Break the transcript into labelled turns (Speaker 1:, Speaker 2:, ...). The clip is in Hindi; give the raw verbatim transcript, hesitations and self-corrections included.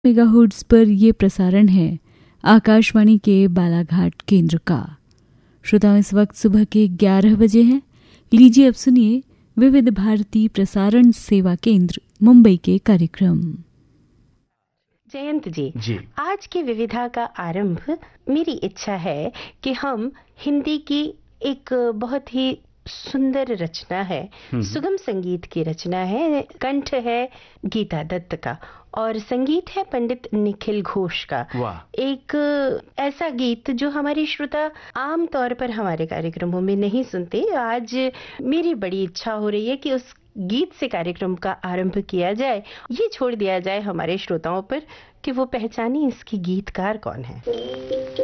Speaker 1: मेगाहर्ट्ज पर ये प्रसारण है आकाशवाणी के बालाघाट केंद्र का। श्रोताओं, इस वक्त सुबह के ग्यारह बजे हैं। लीजिए अब सुनिए विविध भारती प्रसारण सेवा केंद्र मुंबई के कार्यक्रम।
Speaker 2: जयंत जी,
Speaker 3: जी
Speaker 2: आज की विविधा का आरंभ मेरी इच्छा है कि हम हिंदी की एक बहुत ही सुंदर रचना है, सुगम संगीत की रचना है, कंठ है गीता दत्त का और संगीत है पंडित निखिल घोष का।
Speaker 3: वाह।
Speaker 2: एक ऐसा गीत जो हमारे श्रोता आम तौर पर हमारे कार्यक्रमों में नहीं सुनते। आज मेरी बड़ी इच्छा हो रही है कि उस गीत से कार्यक्रम का आरंभ किया जाए। ये छोड़ दिया जाए हमारे श्रोताओं पर कि वो पहचाने इसकी गीतकार कौन है।